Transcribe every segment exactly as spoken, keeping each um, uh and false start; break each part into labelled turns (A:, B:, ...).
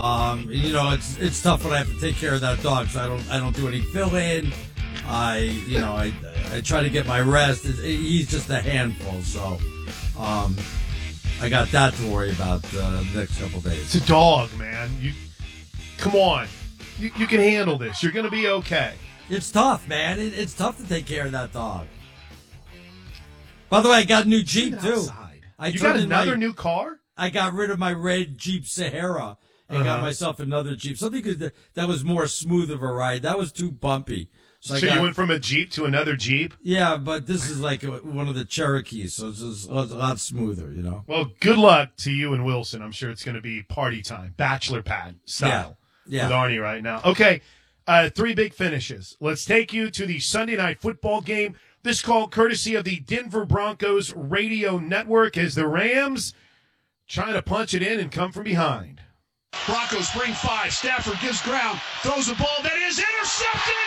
A: Um, you know, it's it's tough when I have to take care of that dog. So I don't I don't do any fill in. I you know I I try to get my rest. It, it, he's just a handful. So um, I got that to worry about uh, the next couple days.
B: It's a dog, man. You come on, you you can handle this. You're gonna be okay.
A: It's tough, man. It, it's tough to take care of that dog. By the way, I got a new Jeep too. I
B: You got another
A: my,
B: new car?
A: I got rid of my red Jeep Sahara and uh-huh. got myself another Jeep. Something that, that was more smooth of a ride. That was too bumpy.
B: So,
A: I
B: so
A: got,
B: you went from a Jeep to another Jeep?
A: Yeah, but this is like a, one of the Cherokees, so it's just a lot smoother, you know?
B: Well, good luck to you and Wilson. I'm sure it's going to be party time, bachelor pad style
A: yeah. Yeah.
B: with Arnie right now. Okay, uh, three big finishes. Let's take you to the Sunday night football game. This call courtesy of the Denver Broncos radio network as the Rams trying to punch it in and come from behind.
C: Broncos bring five. Stafford gives ground, throws a ball that is intercepted.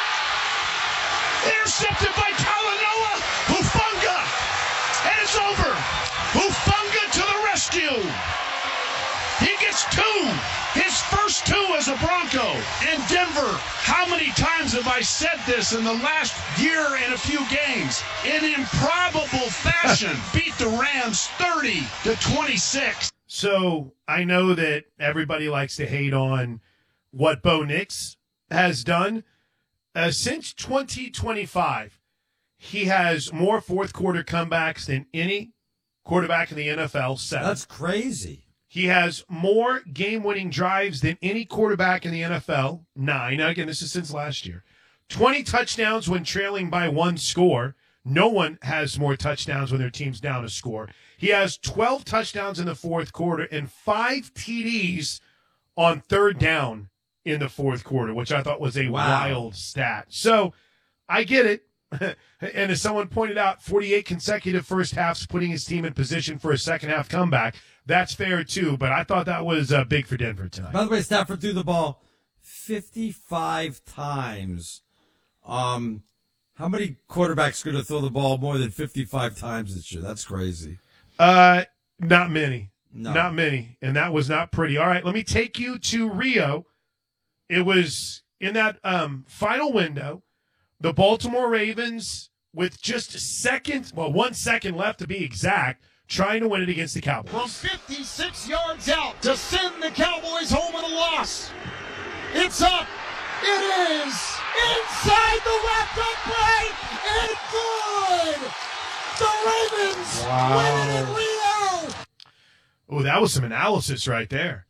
C: Intercepted by Talanoa Hufanga. And it's over. Hufanga to the rescue. He gets two. His first two as a Bronco. And Denver, how many times have I said this in the last year and a few games? In improbable fashion, beat the Rams thirty to twenty-six.
B: So I know that everybody likes to hate on what Bo Nix has done. Uh, since twenty twenty-five, he has more fourth quarter comebacks than any quarterback in the N F L. Seven.
A: That's crazy.
B: He has more game-winning drives than any quarterback in the N F L. Nine. Now, again, this is since last year. twenty touchdowns when trailing by one score. No one has more touchdowns when their team's down a score. He has twelve touchdowns in the fourth quarter and five T Ds on third down in the fourth quarter, which I thought was a
A: wow.
B: wild stat. So I get it. And as someone pointed out, forty-eight consecutive first halves putting his team in position for a second half comeback. That's fair, too, but I thought that was uh, big for Denver tonight.
A: By the way, Stafford threw the ball fifty-five times. Um, how many quarterbacks could have thrown the ball more than fifty-five times this year? That's crazy.
B: Uh, not many.
A: No.
B: Not many, and that was not pretty. All right, let me take you to Rio. It was in that um, final window, the Baltimore Ravens, with just a second, well, one second left to be exact, trying to win it against the Cowboys.
D: From fifty-six yards out to send the Cowboys home with a loss. It's up. It is inside the wrapped-up play and good. The Ravens
B: wow.
D: win it in Rio.
B: Oh, that was some analysis right there.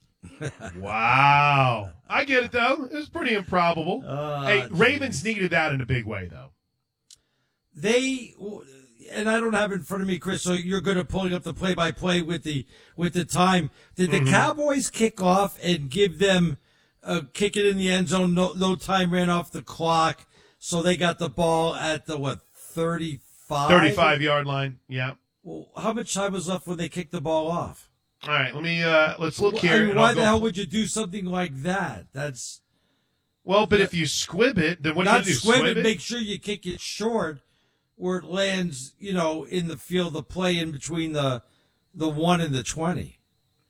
B: Wow. I get it, though. It was pretty improbable.
A: Uh,
B: hey,
A: geez.
B: Ravens needed that in a big way, though.
A: They, and I don't have it in front of me, Chris, so you're good at pulling up the play-by-play with the with the time. Did the mm-hmm. Cowboys kick off and give them a kick it in the end zone? No, no time ran off the clock, so they got the ball at the, what, thirty-five?
B: thirty-five-yard line, yeah.
A: Well, how much time was left when they kicked the ball off?
B: All right, let me, uh, let's look here.
A: I mean, why the
B: go.
A: hell would you do something like that? That's...
B: Well, but if you squib it, then what do you do?
A: Squib,
B: squib
A: it,
B: it?
A: make sure you kick it short where it lands, you know, in the field of play in between the the one and the twenty.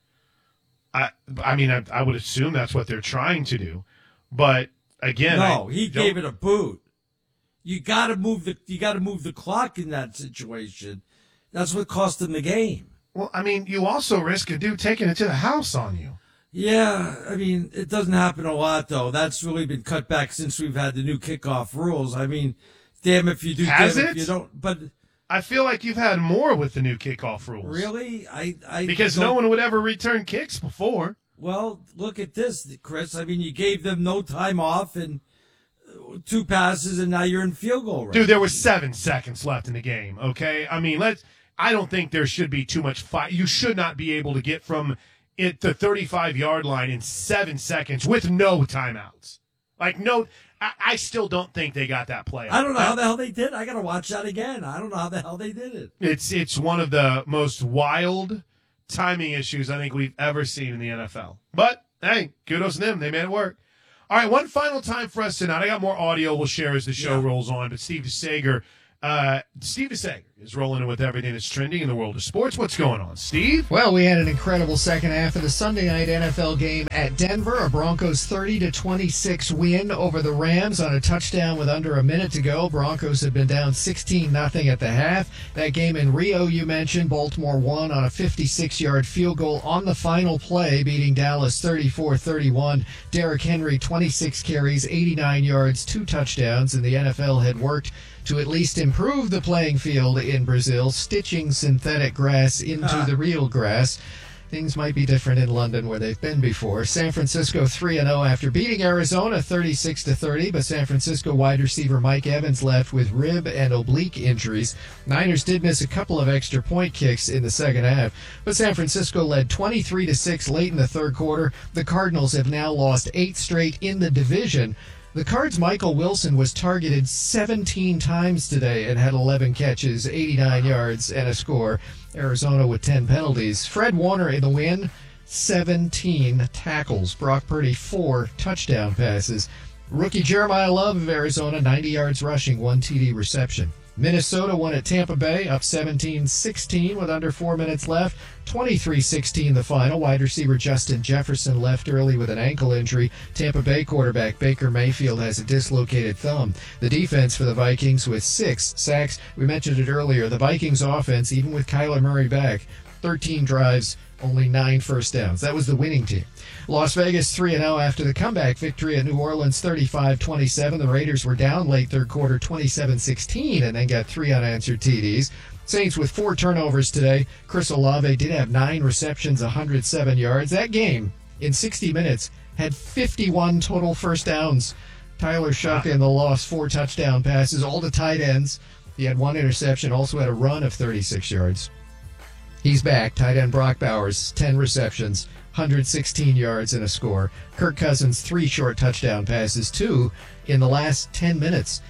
B: I I mean, I, I would assume that's what they're trying to do. But, again...
A: No,
B: I
A: he
B: don't...
A: gave it a boot. You got to move the you got to move the clock in that situation. That's what cost him the game.
B: Well, I mean, you also risk a dude taking it to the house on you.
A: Yeah, I mean, it doesn't happen a lot, though. That's really been cut back since we've had the new kickoff rules. I mean, damn if you do,
B: Has
A: damn
B: it?
A: if you don't. But
B: I feel like you've had more with the new kickoff rules.
A: Really? I, I
B: Because
A: don't...
B: no one would ever return kicks before.
A: Well, look at this, Chris. I mean, you gave them no time off and two passes, and now you're in field goal range.
B: Dude, there was seven seconds left in the game, okay? I mean, let's... I don't think there should be too much fight. You should not be able to get from it the thirty-five-yard line in seven seconds with no timeouts. Like, no, I, I still don't think they got that play.
A: I don't know how the hell they did. I got to watch that again. I don't know how the hell they did it.
B: It's it's one of the most wild timing issues I think we've ever seen in the N F L. But, hey, kudos to them. They made it work. All right, one final time for us tonight. I got more audio we'll share as the show
A: yeah.
B: rolls on, but Steve DeSager, uh, Steve DeSager is rolling in with everything that's trending in the world of sports. What's going on, Steve?
E: Well, we had an incredible second half of the Sunday night N F L game at Denver. A Broncos thirty to twenty-six win over the Rams on a touchdown with under a minute to go. Broncos had been down sixteen nothing at the half. That game in Rio, you mentioned, Baltimore won on a fifty-six-yard field goal on the final play, beating Dallas thirty-four thirty-one. Derrick Henry, twenty-six carries, eighty-nine yards, two touchdowns, and the N F L had worked to at least improve the playing field in Brazil, stitching synthetic grass into
A: Ah.
E: the real grass. Things might be different in London where they've been before. San Francisco three and oh after beating Arizona thirty-six to thirty, but San Francisco wide receiver Mike Evans left with rib and oblique injuries. Niners did miss a couple of extra point kicks in the second half, but San Francisco led twenty-three to six late in the third quarter. The Cardinals have now lost eight straight in the division. The Cards' Michael Wilson was targeted seventeen times today and had eleven catches, eighty-nine yards, and a score. Arizona with ten penalties. Fred Warner in the win, seventeen tackles. Brock Purdy, four touchdown passes. Rookie Jeremiah Love of Arizona, ninety yards rushing, one T D reception. Minnesota won at Tampa Bay, up seventeen sixteen with under four minutes left. twenty-three sixteen the final. Wide receiver Justin Jefferson left early with an ankle injury. Tampa Bay quarterback Baker Mayfield has a dislocated thumb. The defense for the Vikings with six sacks. We mentioned it earlier. The Vikings offense, even with Kyler Murray back, thirteen drives, only nine first downs. That was the winning team. Las Vegas three and oh after the comeback victory at New Orleans thirty-five twenty-seven. The Raiders were down late third quarter twenty-seven sixteen and then got three unanswered T Ds. Saints with four turnovers today. Chris Olave did have nine receptions, one hundred seven yards. That game, in sixty minutes, had fifty-one total first downs. Tyler Shuck in the loss, four touchdown passes, all to tight ends. He had one interception, also had a run of thirty-six yards. He's back. Tight end Brock Bowers, ten receptions, one hundred sixteen yards and a score. Kirk Cousins, three short touchdown passes, two in the last ten minutes.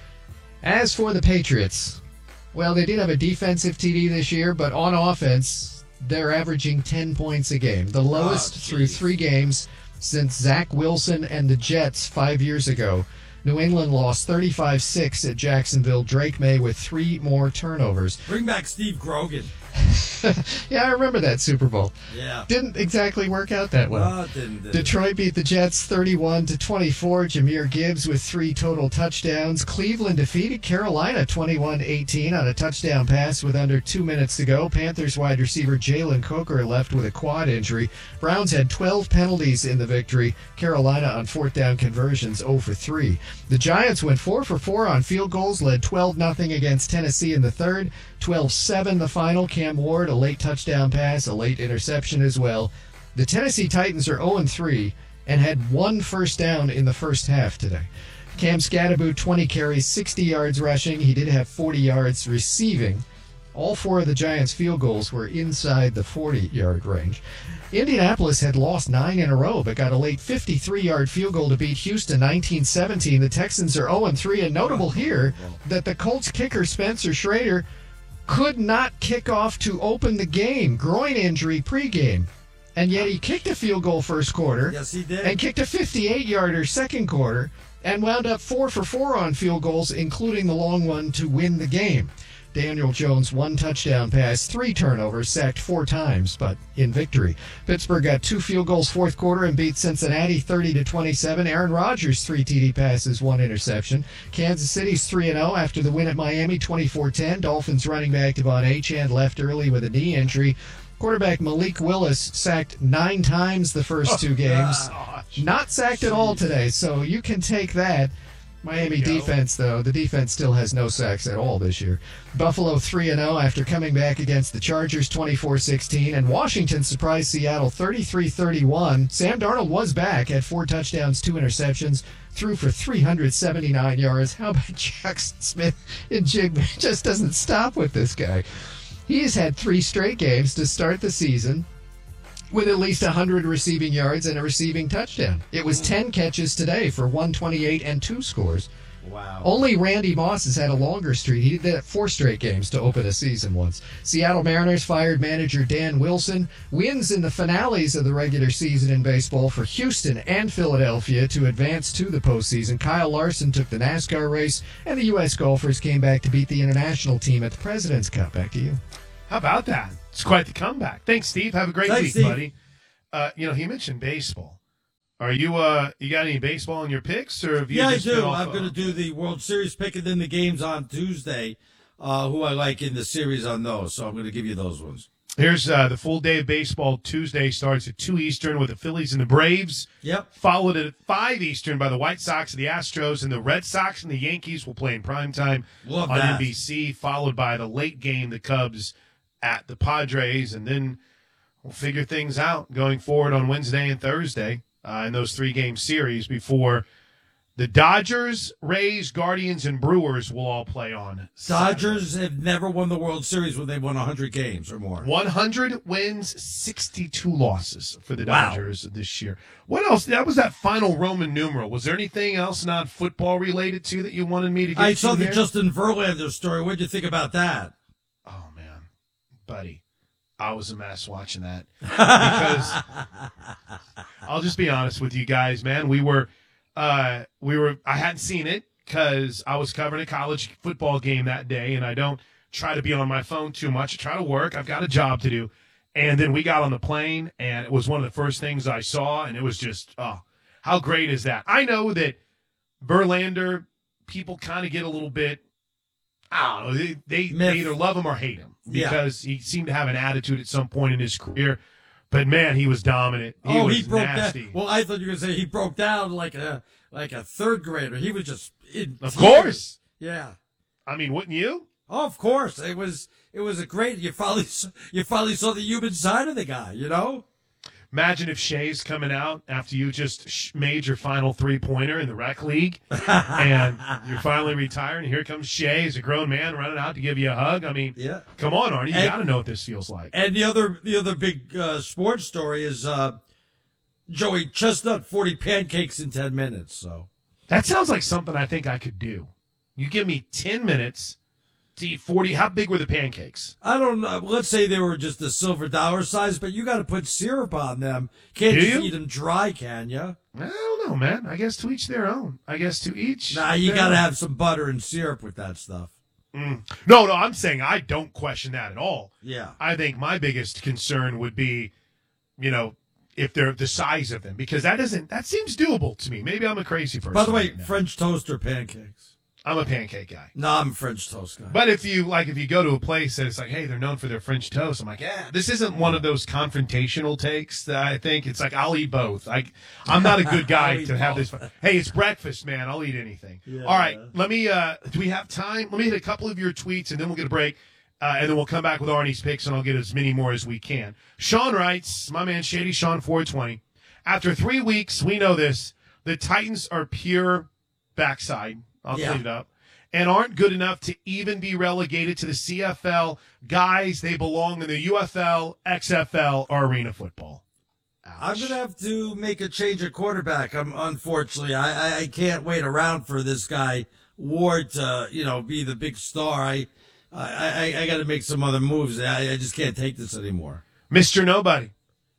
E: As for the Patriots, well, they did have a defensive T D this year, but on offense, they're averaging ten points a game. The lowest
A: Oh,
E: through three games since Zach Wilson and the Jets five years ago. New England lost thirty-five six at Jacksonville. Drake May with three more turnovers.
A: Bring back Steve Grogan.
E: Yeah, I remember that Super Bowl.
A: Yeah.
E: Didn't exactly work out that well.
A: Oh, didn't, didn't.
E: Detroit beat the Jets thirty-one to twenty-four. Jahmyr Gibbs with three total touchdowns. Cleveland defeated Carolina twenty-one eighteen on a touchdown pass with under two minutes to go. Panthers wide receiver Jalen Coker left with a quad injury. Browns had twelve penalties in the victory. Carolina on fourth down conversions zero for three. The Giants went four for four on field goals, led twelve nothing against Tennessee in the third. twelve seven the final. Cam Ward, a late touchdown pass, a late interception as well. The Tennessee Titans are oh and three and had one first down in the first half today. Cam Scatterboot, twenty carries, sixty yards rushing. He did have forty yards receiving. All four of the Giants' field goals were inside the forty-yard range. Indianapolis had lost nine in a row, but got a late fifty-three-yard field goal to beat Houston nineteen seventeen. The Texans are oh and three, and notable here that the Colts kicker Spencer Schrader could not kick off to open the game. Groin injury pregame. And yet he kicked a field goal first quarter.
A: Yes, he did.
E: And kicked a fifty-eight-yarder second quarter and wound up four for four on field goals, including the long one to win the game. Daniel Jones, one touchdown pass, three turnovers, sacked four times, but in victory. Pittsburgh got two field goals fourth quarter and beat Cincinnati thirty to twenty-seven. Aaron Rodgers, three T D passes, one interception. Kansas City's three and oh after the win at Miami, twenty-four ten. Dolphins running back Devon Achane left early with a knee injury. Quarterback Malik Willis sacked nine times the first two games. Not sacked at all today, so you can take that. Miami defense, though, the defense still has no sacks at all this year. Buffalo three and oh after coming back against the Chargers twenty-four sixteen, and Washington surprised Seattle thirty-three thirty-one. Sam Darnold was back, had four touchdowns, two interceptions, threw for three hundred seventy-nine yards. How about Jackson Smith in Jigba? Just doesn't stop with this guy. He's had three straight games to start the season with at least one hundred receiving yards and a receiving touchdown. It was ten catches today for one twenty-eight and two scores.
A: Wow.
E: Only Randy Moss has had a longer streak. He did that four straight games to open a season once. Seattle Mariners fired manager Dan Wilson. Wins in the finales of the regular season in baseball for Houston and Philadelphia to advance to the postseason. Kyle Larson took the NASCAR race, and the U S golfers came back to beat the international team at the President's Cup. Back to you.
B: How about that? It's quite the comeback. Thanks, Steve. Have a great
A: Thanks,
B: week,
A: Steve.
B: buddy. Uh, you know, he mentioned baseball. Are you uh you got any baseball in your picks, or have you
A: Yeah, I
B: just been
A: do.
B: off,
A: I'm
B: uh,
A: going to do the World Series pick and then the games on Tuesday, uh, who I like in the series on those. So I'm going to give you those ones.
B: Here's uh, the full day of baseball. Tuesday starts at two Eastern with the Phillies and the Braves.
A: Yep.
B: Followed at five Eastern by the White Sox and the Astros, and the Red Sox and the Yankees will play in primetime
A: Love
B: on
A: that.
B: N B C, followed by the late game, the Cubs at the Padres, and then we'll figure things out going forward on Wednesday and Thursday uh, in those three-game series before the Dodgers, Rays, Guardians, and Brewers will all play on Saturday.
A: Dodgers have never won the World Series when they've won one hundred games or more.
B: one hundred wins, sixty-two losses for the
A: Wow.
B: Dodgers this year. What else? That was that final Roman numeral. Was there anything else not football related to that you wanted me to get
A: I
B: to
A: saw the
B: here?
A: Justin Verlander story. What did you think about that?
B: Oh, man. Buddy, I was a mess watching that. Because I'll just be honest with you guys, man. We were, uh, we were, I hadn't seen it because I was covering a college football game that day, and I don't try to be on my phone too much. I try to work. I've got a job to do. And then we got on the plane, and it was one of the first things I saw, and it was just, oh, how great is that? I know that Verlander, people kind of get a little bit, I don't know, they, they, they
A: Myth.
B: either love him or hate him
A: Yeah.
B: because he seemed to have an attitude at some point in his career. But, man, he was dominant. He
A: oh,
B: was
A: he broke
B: nasty.
A: down. Well, I thought you were going to say he broke down like a like a third grader. He was just in
B: Of
A: tears.
B: course.
A: Yeah.
B: I mean, wouldn't you?
A: Oh, of course. It was it was a great. You finally s- you finally saw the human side of the guy. You know.
B: Imagine if Shea's coming out after you just sh- made your final three-pointer in the rec league, and you're finally retiring, and here comes Shea as a grown man running out to give you a hug. I mean,
A: Yeah.
B: come on, Arnie, you
A: And-
B: got to know what this feels like.
A: And the other the other big uh, sports story is uh, Joey Chestnut forty pancakes in ten minutes. So
B: That sounds like something I think I could do. You give me ten minutes to eat forty. How big were the pancakes?
A: I don't know. Let's say they were just a silver dollar size, but you got to put syrup on them. Can't
B: Do
A: just
B: you?
A: eat them dry, can you?
B: I don't know, man. I guess to each their own. I guess to each.
A: Nah, you
B: their
A: got to
B: own.
A: have some butter and syrup with that stuff.
B: No, no, I'm saying I don't question that at all.
A: Yeah.
B: I think my biggest concern would be, you know, if they're the size of them, because that isn't that seems doable to me. Maybe I'm a crazy person.
A: By the way,
B: right now.
A: French toast or pancakes?
B: I'm a pancake guy.
A: No, I'm a French toast guy.
B: But if you like, if you go to a place that it's like, hey, they're known for their French toast, I'm like, yeah, this isn't one of those confrontational takes that I think it's like I'll eat both. Like, I'm not a good guy
A: I'll eat
B: to have
A: both.
B: this. Hey, it's breakfast, man. I'll eat anything.
A: Yeah.
B: All right, let me. uh Do we have time? Let me hit a couple of your tweets, and then we'll get a break, uh, and then we'll come back with Arnie's picks, and I'll get as many more as we can. Sean writes, my man Shady Sean four twenty. After three weeks, we know this. The Titans are pure backside. I'll
A: Yeah.
B: clean it up. And aren't good enough to even be relegated to the C F L. Guys, they belong in the U F L, X F L, or arena football.
A: I'm gonna have to make a change at quarterback. I'm unfortunately, I, I I can't wait around for this guy Ward to you know be the big star. I I I, I got to make some other moves. I, I just can't take this anymore.
B: Mister Nobody.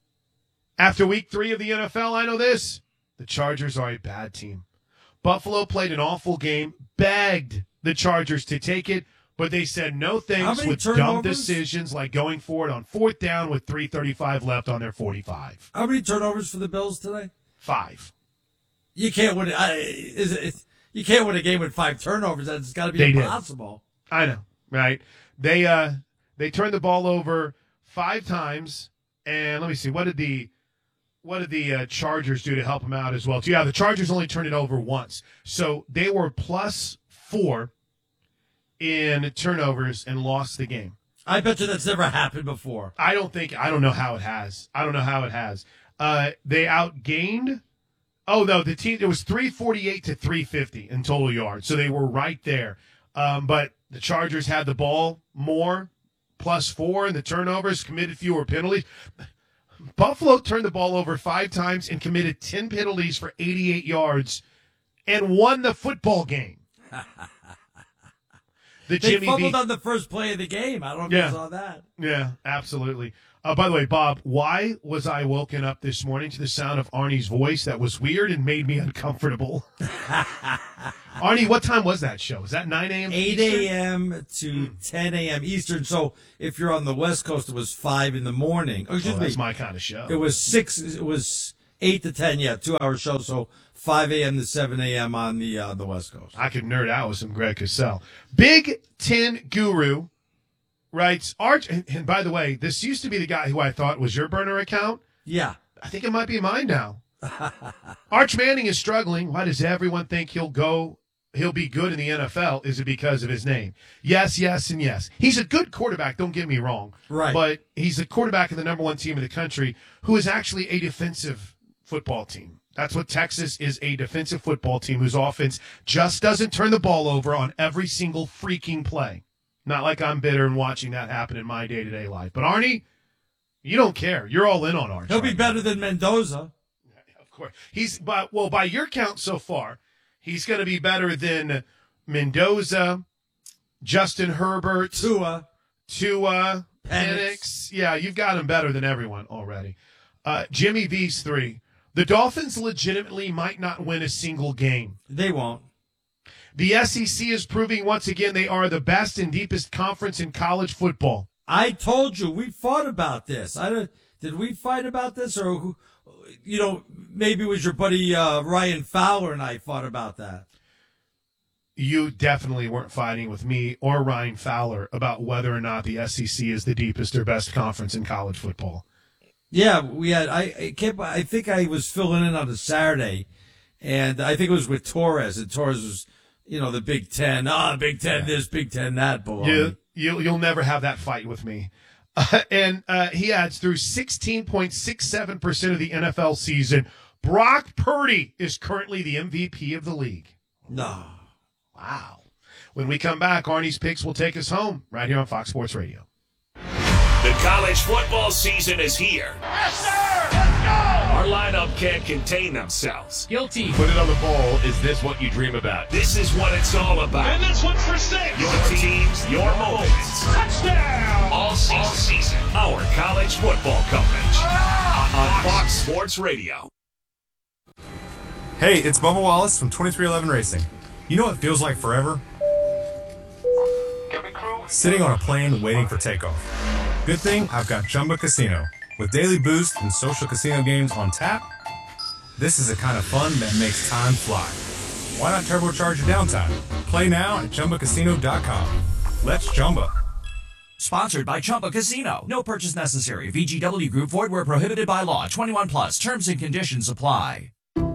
B: After week three of the N F L, I know this. The Chargers are a bad team. Buffalo played an awful game, begged the Chargers to take it, but they said no
A: How
B: thanks
A: many
B: with dumb
A: turnovers?
B: decisions like going for it on fourth down with three thirty-five left on their forty-five.
A: How many turnovers for the Bills today?
B: Five.
A: You can't win. I, is it? You can't win a game with five turnovers. That's got to be
B: They did.
A: impossible.
B: I know, right? They uh they turned the ball over five times, and let me see, what did the what did the uh, Chargers do to help them out as well? So, yeah, the Chargers only turned it over once, so they were plus four in turnovers and lost the game.
A: I bet you that's never happened before.
B: I don't think I don't know how it has. I don't know how it has. Uh, they outgained. Oh no, the team it was three forty-eight to three fifty in total yards, so they were right there. Um, but the Chargers had the ball more, plus four, and the turnovers, committed fewer penalties. Buffalo turned the ball over five times and committed ten penalties for eighty-eight yards, and won the football game. The
A: They
B: Jimmy
A: fumbled
B: V.
A: on the first play of the game. I don't know if
B: Yeah.
A: you saw that.
B: Yeah, absolutely. Uh, by the way, Bob, why was I woken up this morning to the sound of Arnie's voice that was weird and made me uncomfortable? Arnie, what time was that show? Was that nine a.m.?
A: eight a.m. to ten a.m. Eastern. So if you're on the West Coast, it was five in the morning. Oh, excuse
B: Oh,
A: me.
B: that's my kind of show.
A: It was six. It was eight to ten. Yeah, two hour show. So five a.m. to seven a.m. on the uh, the West Coast.
B: I could nerd out with some Greg Cosell. Big Ten Guru writes, Arch, and, and by the way, this used to be the guy who I thought was your burner account.
A: Yeah.
B: I think it might be mine now. Arch Manning is struggling. Why does everyone think he'll go, he'll be good in the N F L? Is it because of his name? Yes, yes, and yes. He's a good quarterback, don't get me wrong.
A: Right.
B: But he's a quarterback of the number one team in the country who is actually a defensive football team. That's what Texas is, a defensive football team whose offense just doesn't turn the ball over on every single freaking play. Not like I'm bitter and watching that happen in my day-to-day life. But Arnie, you don't care. You're all in on Arch.
A: He'll be
B: right
A: better than Mendoza.
B: Of course. He's but well, by your count so far, he's going to be better than Mendoza, Justin Herbert,
A: Tua.
B: Tua,
A: Penix.
B: Penix. Yeah, you've got him better than everyone already. Uh, Jimmy V's three. The Dolphins legitimately might not win a single game.
A: They won't.
B: The S E C is proving once again they are the best and deepest conference in college football.
A: I told you we fought about this. I don't, did we fight about this, or who? You know, maybe it was your buddy uh, Ryan Fowler and I fought about that.
B: You definitely weren't fighting with me or Ryan Fowler about whether or not the S E C is the deepest or best conference in college football.
A: Yeah, we had. I, I kept. I think I was filling in on a Saturday, and I think it was with Torres, and Torres was, you know, the Big Ten. Ah, Big Ten this, Big Ten that. Baloney.
B: You, you'll, you'll never have that fight with me. Uh, and uh, he adds, through sixteen point six seven percent of the N F L season, Brock Purdy is currently the M V P of the league.
A: No.
B: Wow. When we come back, Arnie's picks will take us home right here on Fox Sports Radio.
F: The college football season is here.
C: Yes, sir! Let's go!
F: Our lineup can't contain themselves.
G: Guilty.
H: Put it on the ball. Is this what you dream about?
F: This is what it's all about.
C: And this one's for six.
F: Your teams, your moments.
C: Touchdown!
F: All season. All season. Our college football coverage on Fox Sports Radio.
I: Hey, it's Bubba Wallace from twenty-three eleven Racing. You know what feels like forever? Sitting on a plane waiting for takeoff. Good thing I've got Chumba Casino. With daily boost and social casino games on tap, this is the kind of fun that makes time fly. Why not turbocharge your downtime? Play now at Chumba Casino dot com. Let's Chumba.
J: Sponsored by Chumba Casino. No purchase necessary. V G W Group. Void where prohibited by law. twenty-one plus. Terms and conditions apply.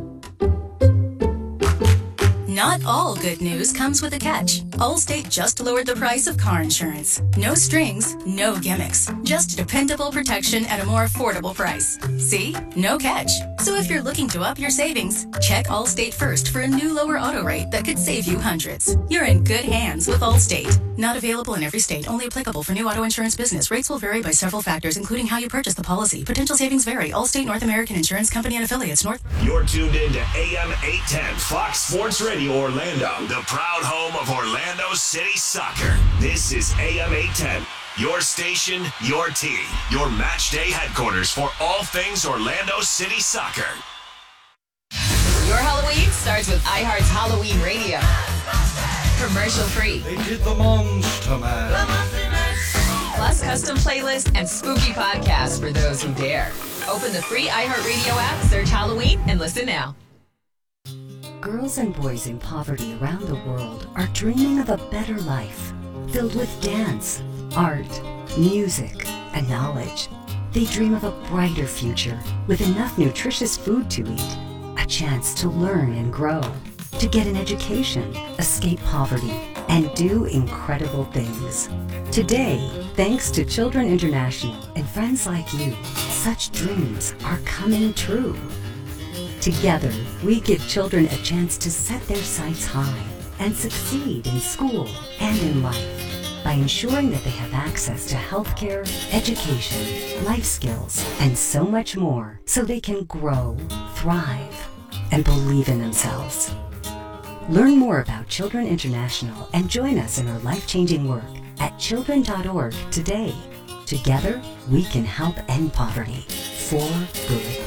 K: Not all good news comes with a catch. Allstate just lowered the price of car insurance. No strings, no gimmicks. Just dependable protection at a more affordable price. See? No catch. So if you're looking to up your savings, check Allstate first for a new lower auto rate that could save you hundreds. You're in good hands with Allstate. Not available in every state. Only applicable for new auto insurance business. Rates will vary by several factors, including how you purchase the policy. Potential savings vary. Allstate North American Insurance Company and affiliates. North.
F: You're tuned in to A M eight ten Fox Sports Radio Orlando, the proud home of Orlando City Soccer. This is A M eight ten, your station, your team, your match day headquarters for all things Orlando City Soccer.
L: Your Halloween starts with iHeart's Halloween Radio. Commercial free.
A: They did the Monster Man.
L: Plus custom playlists and spooky podcasts for those who dare. Open the free iHeartRadio app, search Halloween, and listen now.
M: Girls and boys in poverty around the world are dreaming of a better life, filled with dance, art, music, and knowledge. They dream of a brighter future with enough nutritious food to eat, a chance to learn and grow, to get an education, escape poverty, and do incredible things. Today, thanks to Children International and friends like you, such dreams are coming true. Together, we give children a chance to set their sights high and succeed in school and in life by ensuring that they have access to healthcare, education, life skills, and so much more so they can grow, thrive, and believe in themselves. Learn more about Children International and join us in our life-changing work at children dot org today. Together, we can help end poverty for good.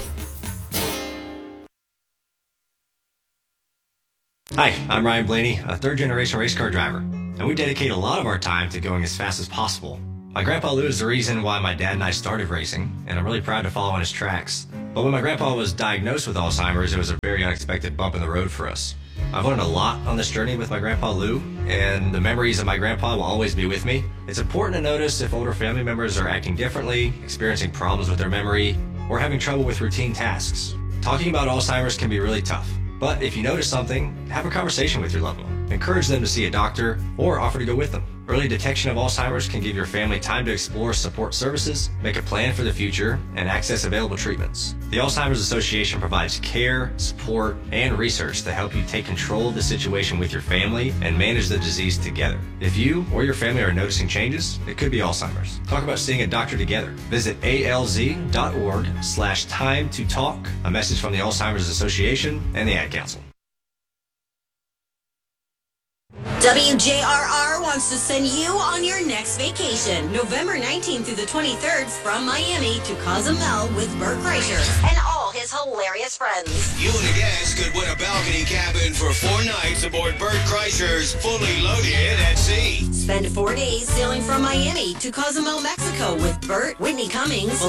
G: Hi, I'm Ryan Blaney, a third-generation race car driver, and we dedicate a lot of our time to going as fast as possible. My grandpa Lou is the reason why my dad and I started racing, and I'm really proud to follow on his tracks. But when my grandpa was diagnosed with Alzheimer's, it was a very unexpected bump in the road for us. I've learned a lot on this journey with my grandpa Lou, and the memories of my grandpa will always be with me. It's important to notice if older family members are acting differently, experiencing problems with their memory, or having trouble with routine tasks. Talking about Alzheimer's can be really tough, but if you notice something, have a conversation with your loved one. Encourage them to see a doctor or offer to go with them. Early detection of Alzheimer's can give your family time to explore support services, make a plan for the future, and access available treatments. The Alzheimer's Association provides care, support, and research to help you take control of the situation with your family and manage the disease together. If you or your family are noticing changes, it could be Alzheimer's. Talk about seeing a doctor together. Visit A L Z dot org slash time to talk. A message from the Alzheimer's Association and the Ad Council.
N: W J R R wants to send you on your next vacation, November nineteenth through the twenty-third, from Miami to Cozumel with Bert Kreischer and all his hilarious friends.
O: You and the guests could win a balcony cabin for four nights aboard Bert Kreischer's Fully Loaded at Sea.
N: Spend four days sailing from Miami to Cozumel, Mexico with Bert, Whitney Cummings,